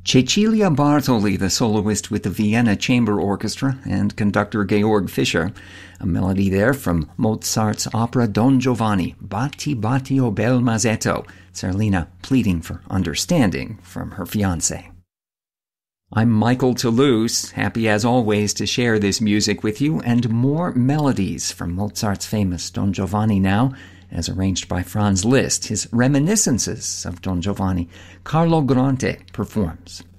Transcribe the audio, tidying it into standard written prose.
Cecilia Bartoli, the soloist with the Vienna Chamber Orchestra, and conductor Georg Fischer. A melody there from Mozart's opera Don Giovanni, Batti Batti o bel mazzetto, Zerlina pleading for understanding from her fiancé. I'm Michael Toulouse, happy as always to share this music with you, and more melodies from Mozart's famous Don Giovanni now, as arranged by Franz Liszt, his reminiscences of Don Giovanni. Carlo Grante performs.